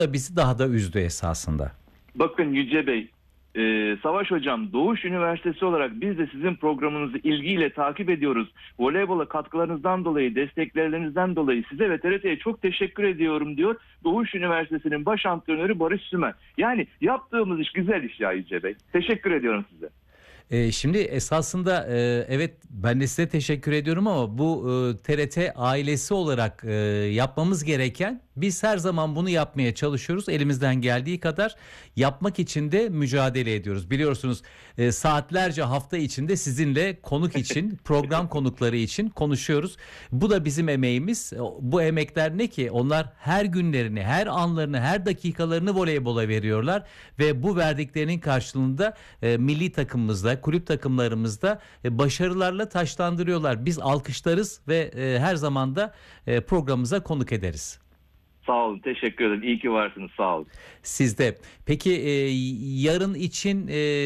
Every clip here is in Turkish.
da bizi daha da üzdü esasında. Bakın Yüce Bey, Savaş Hocam, Doğuş Üniversitesi olarak biz de sizin programınızı ilgiyle takip ediyoruz. Voleybola katkılarınızdan dolayı, desteklerinizden dolayı size ve TRT'ye çok teşekkür ediyorum diyor Doğuş Üniversitesi'nin baş antrenörü Barış Sümer. Yani yaptığımız iş güzel iş ya Yüce Bey. Teşekkür ediyorum size. Şimdi esasında evet, ben de size teşekkür ediyorum ama bu TRT ailesi olarak yapmamız gereken, biz her zaman bunu yapmaya çalışıyoruz. Elimizden geldiği kadar yapmak için de mücadele ediyoruz. Biliyorsunuz saatlerce hafta içinde sizinle konuk için, program konukları için konuşuyoruz. Bu da bizim emeğimiz. Bu emekler ne ki? Onlar her günlerini, her anlarını, her dakikalarını voleybola veriyorlar ve bu verdiklerinin karşılığında milli takımımızda, kulüp takımlarımızda başarılarla taçlandırıyorlar. Biz alkışlarız ve her zaman da programımıza konuk ederiz. Sağ olun, teşekkür ederim. İyi ki varsınız, sağ olun. Siz de. Peki yarın için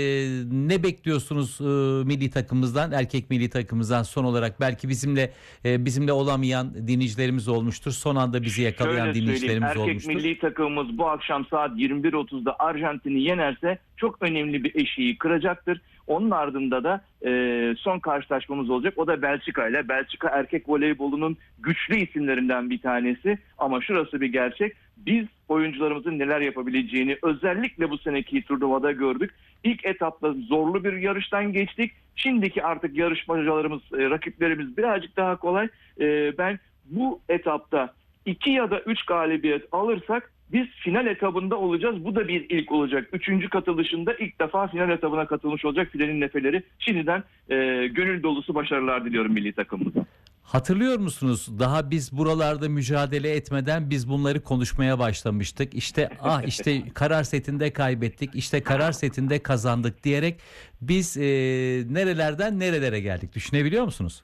ne bekliyorsunuz milli takımımızdan, erkek milli takımımızdan son olarak? Belki bizimle olamayan dinleyicilerimiz olmuştur. Son anda bizi yakalayan dinleyicilerimiz olmuştur. Erkek milli takımımız bu akşam saat 21.30'da Arjantin'i yenerse çok önemli bir eşiği kıracaktır. Onun ardında da son karşılaşmamız olacak. O da Belçika ile. Belçika erkek voleybolunun güçlü isimlerinden bir tanesi. Ama şurası bir gerçek. Biz oyuncularımızın neler yapabileceğini özellikle bu seneki turnuvada gördük. İlk etapta zorlu bir yarıştan geçtik. Şimdiki artık yarışmacılarımız, rakiplerimiz birazcık daha kolay. Ben bu etapta 2 ya da 3 galibiyet alırsak biz final etabında olacağız. Bu da bir ilk olacak. 3. katılışında ilk defa final etabına katılmış olacak filenin nefeleri. Şimdiden gönül dolusu başarılar diliyorum milli takımımıza. Hatırlıyor musunuz? Daha biz buralarda mücadele etmeden biz bunları konuşmaya başlamıştık. İşte işte karar setinde kaybettik, işte karar setinde kazandık diyerek biz nerelerden nerelere geldik, düşünebiliyor musunuz?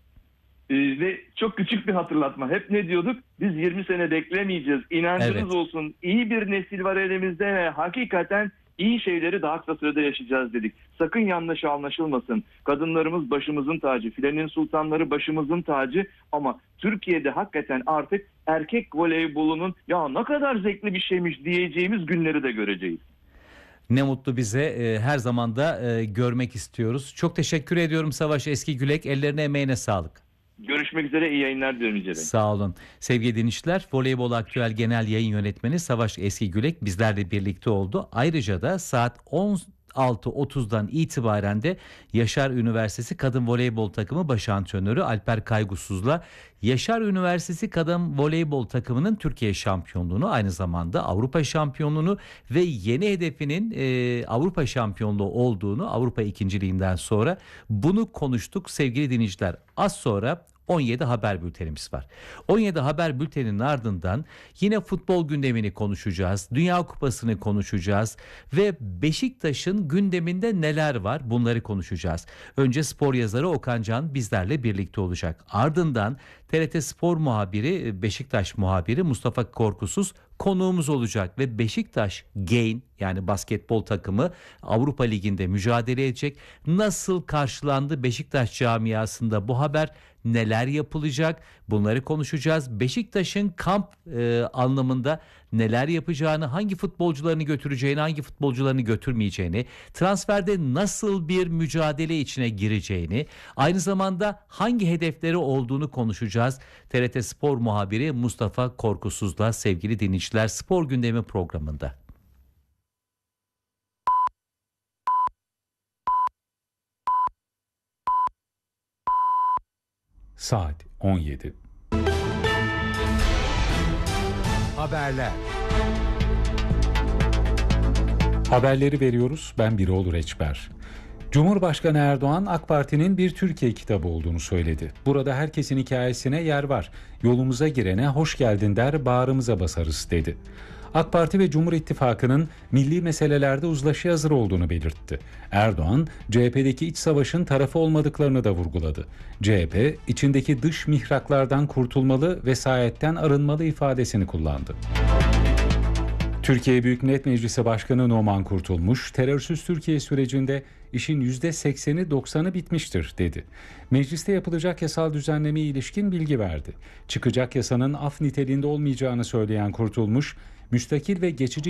Ve çok küçük bir hatırlatma. Hep ne diyorduk? Biz 20 sene beklemeyeceğiz. İnancınız Evet. olsun. İyi bir nesil var elimizde ve hakikaten iyi şeyleri daha kısa sürede yaşayacağız dedik. Sakın yanlış anlaşılmasın. Kadınlarımız başımızın tacı. Filenin sultanları başımızın tacı. Ama Türkiye'de hakikaten artık erkek voleybolunun ya ne kadar zevkli bir şeymiş diyeceğimiz günleri de göreceğiz. Ne mutlu bize, her zaman da görmek istiyoruz. Çok teşekkür ediyorum Savaş Eskigülek. Ellerine emeğine sağlık. Görüşmek üzere, iyi yayınlar diliyorum Yüce Bey. Sağ olun. Sevgili dinleyiciler, Voleybol Aktüel Genel Yayın Yönetmeni Savaş Eskigülek bizlerle birlikte oldu. Ayrıca da saat 16.30'dan itibaren de Yaşar Üniversitesi Kadın Voleybol Takımı Baş Antrenörü Alper Kaygusuz'la Yaşar Üniversitesi Kadın Voleybol Takımı'nın Türkiye şampiyonluğunu, aynı zamanda Avrupa şampiyonluğunu ve yeni hedefinin Avrupa şampiyonluğu olduğunu, Avrupa ikinciliğinden sonra bunu konuştuk sevgili dinleyiciler. Az sonra 17 haber bültenimiz var. 17 haber bülteninin ardından yine futbol gündemini konuşacağız. Dünya Kupası'nı konuşacağız ve Beşiktaş'ın gündeminde neler var bunları konuşacağız. Önce spor yazarı Okan Can bizlerle birlikte olacak. Ardından TRT Spor muhabiri, Beşiktaş muhabiri Mustafa Korkusuz konuğumuz olacak ve Beşiktaş Gain, yani basketbol takımı Avrupa Ligi'nde mücadele edecek. Nasıl karşılandı Beşiktaş camiasında bu haber, neler yapılacak bunları konuşacağız. Beşiktaş'ın kamp anlamında neler yapacağını, hangi futbolcularını götüreceğini, hangi futbolcularını götürmeyeceğini, transferde nasıl bir mücadele içine gireceğini, aynı zamanda hangi hedefleri olduğunu konuşacağız. TRT Spor muhabiri Mustafa Korkusuz'la sevgili dinleyiciler, Spor Gündemi programında. Saat 17. Haberler. Haberleri veriyoruz. Ben Birol Reçber. Cumhurbaşkanı Erdoğan AK Parti'nin bir Türkiye kitabı olduğunu söyledi. Burada herkesin hikayesine yer var. Yolumuza girene hoş geldin der, bağrımıza basarız dedi. AK Parti ve Cumhur İttifakı'nın milli meselelerde uzlaşıya hazır olduğunu belirtti. Erdoğan, CHP'deki iç savaşın tarafı olmadıklarını da vurguladı. CHP, içindeki dış mihraklardan kurtulmalı, vesayetten arınmalı ifadesini kullandı. Türkiye Büyük Millet Meclisi Başkanı Numan Kurtulmuş, terörsüz Türkiye sürecinde işin %80'i 90'ı bitmiştir dedi. Mecliste yapılacak yasal düzenlemeye ilişkin bilgi verdi. Çıkacak yasanın af niteliğinde olmayacağını söyleyen Kurtulmuş, müstakil ve geçici